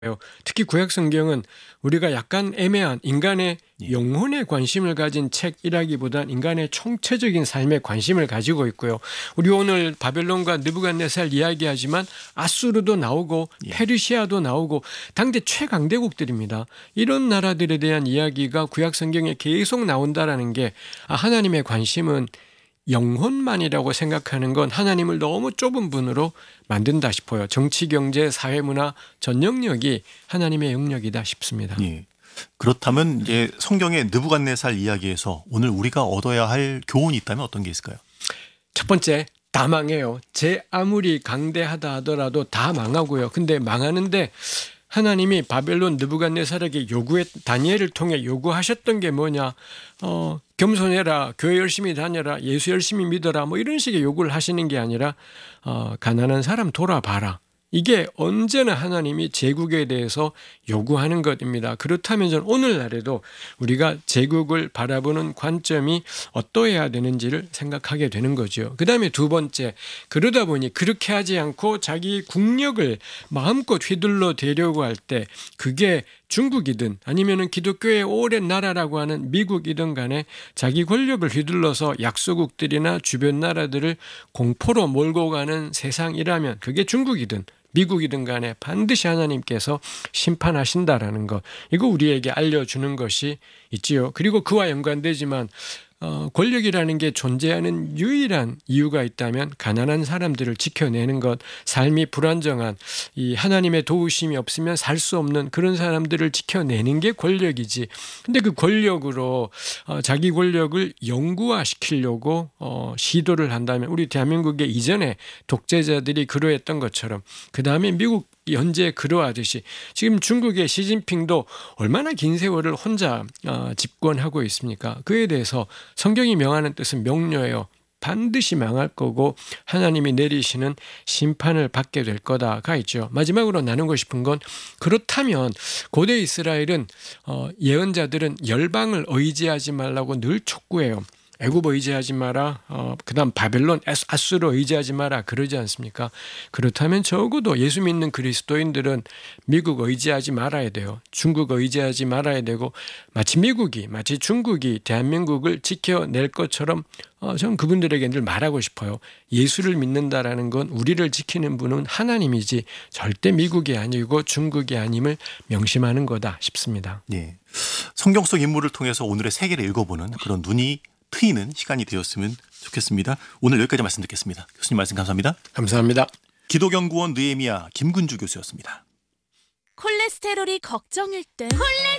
특히 구약 성경은 우리가 약간 애매한 인간의 예. 영혼에 관심을 가진 책이라기보단 인간의 총체적인 삶에 관심을 가지고 있고요. 우리 오늘 바벨론과 느부갓네살 이야기하지만 아수르도 나오고 예. 페르시아도 나오고 당대 최강대국들입니다. 이런 나라들에 대한 이야기가 구약 성경에 계속 나온다라는 게 하나님의 관심은 영혼만이라고 생각하는 건 하나님을 너무 좁은 분으로 만든다 싶어요. 정치, 경제, 사회, 문화 전 영역이 하나님의 영역이다 싶습니다. 예. 그렇다면 이제 성경의 느부갓네살 이야기에서 오늘 우리가 얻어야 할 교훈이 있다면 어떤 게 있을까요? 첫 번째, 다 망해요. 제 아무리 강대하다 하더라도 다 망하고요. 근데 망하는데 하나님이 바벨론 느부갓네살에게 다니엘을 통해 요구하셨던 게 뭐냐? 겸손해라, 교회 열심히 다녀라, 예수 열심히 믿어라, 뭐 이런 식의 요구를 하시는 게 아니라 가난한 사람 돌아봐라. 이게 언제나 하나님이 제국에 대해서 요구하는 것입니다. 그렇다면 저는 오늘날에도 우리가 제국을 바라보는 관점이 어떠해야 되는지를 생각하게 되는 거죠. 그 다음에 두 번째, 그러다 보니 그렇게 하지 않고 자기 국력을 마음껏 휘둘러 대려고 할 때 그게 중국이든 아니면은 기독교의 오랜 나라라고 하는 미국이든 간에 자기 권력을 휘둘러서 약소국들이나 주변 나라들을 공포로 몰고 가는 세상이라면 그게 중국이든 미국이든 간에 반드시 하나님께서 심판하신다라는 것, 이거 우리에게 알려주는 것이 있지요. 그리고 그와 연관되지만 권력이라는 게 존재하는 유일한 이유가 있다면 가난한 사람들을 지켜내는 것, 삶이 불안정한 이 하나님의 도우심이 없으면 살 수 없는 그런 사람들을 지켜내는 게 권력이지. 근데 그 권력으로 자기 권력을 영구화시키려고 시도를 한다면 우리 대한민국의 이전에 독재자들이 그러했던 것처럼 그 다음에 미국 현재 그러하듯이 지금 중국의 시진핑도 얼마나 긴 세월을 혼자 집권하고 있습니까? 그에 대해서 성경이 명하는 뜻은 명료해요. 반드시 망할 거고 하나님이 내리시는 심판을 받게 될 거다가 있죠. 마지막으로 나누고 싶은 건 그렇다면 고대 이스라엘은 예언자들은 열방을 의지하지 말라고 늘 촉구해요. 애굽 의지하지 마라. 그다음 바벨론, 아수르 의지하지 마라. 그러지 않습니까? 그렇다면 적어도 예수 믿는 그리스도인들은 미국 의지하지 말아야 돼요. 중국 의지하지 말아야 되고 마치 중국이 대한민국을 지켜낼 것처럼 저는 그분들에게 늘 말하고 싶어요. 예수를 믿는다라는 건 우리를 지키는 분은 하나님이지 절대 미국이 아니고 중국이 아님을 명심하는 거다 싶습니다. 네. 성경 속 인물을 통해서 오늘의 세계를 읽어보는 그런 눈이 트이는 시간이 되었으면 좋겠습니다. 오늘 여기까지 말씀 듣겠습니다. 교수님 말씀 감사합니다. 감사합니다. 기독연구원 느헤미야 김근주 교수였습니다. 콜레스테롤이 걱정일 땐